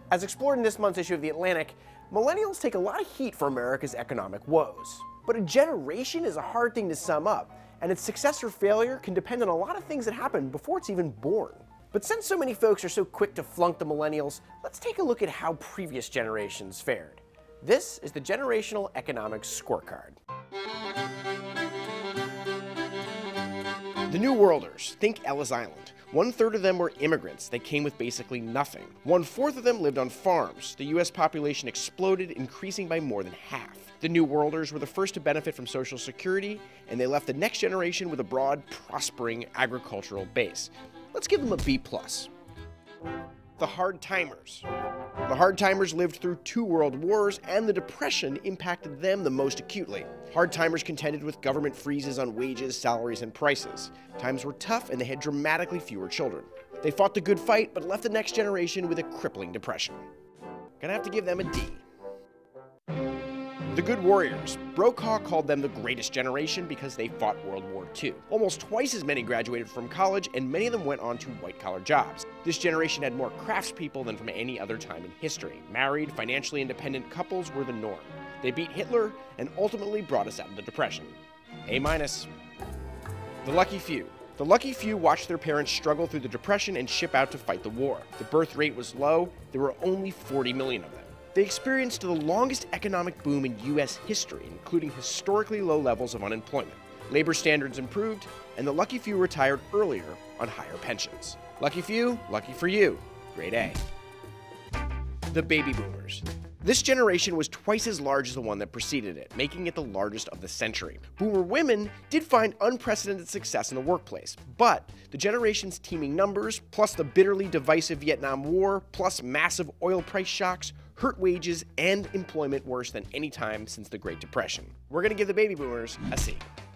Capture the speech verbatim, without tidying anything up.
As explored in this month's issue of The Atlantic, millennials take a lot of heat for America's economic woes. But a generation is a hard thing to sum up, and its success or failure can depend on a lot of things that happen before it's even born. But since so many folks are so quick to flunk the millennials, let's take a look at how previous generations fared. This is the Generational Economics Scorecard. The New Worlders, think Ellis Island. One-third of them were immigrants that came with basically nothing. One-fourth of them lived on farms. The U S population exploded, increasing by more than half. The New Worlders were the first to benefit from Social Security, and they left the next generation with a broad, prospering agricultural base. Let's give them a B plus. The Hard Timers. The Hard Timers lived through two world wars, and the Depression impacted them the most acutely. Hard Timers contended with government freezes on wages, salaries, and prices. Times were tough, and they had dramatically fewer children. They fought the good fight, but left the next generation with a crippling depression. Gonna have to give them a D. The Good Warriors. Brokaw called them the greatest generation because they fought World War Two. Almost twice as many graduated from college, and many of them went on to white-collar jobs. This generation had more craftspeople than from any other time in history. Married, financially independent couples were the norm. They beat Hitler and ultimately brought us out of the Depression. A minus. The Lucky Few. The lucky few watched their parents struggle through the Depression and ship out to fight the war. The birth rate was low. There were only forty million of them. They experienced the longest economic boom in U S history, including historically low levels of unemployment. Labor standards improved, and the lucky few retired earlier on higher pensions. Lucky few, lucky for you. Grade A. The Baby Boomers. This generation was twice as large as the one that preceded it, making it the largest of the century. Boomer women did find unprecedented success in the workplace, but the generation's teeming numbers, plus the bitterly divisive Vietnam War, plus massive oil price shocks, hurt wages and employment worse than any time since the Great Depression. We're gonna give the Baby Boomers a C.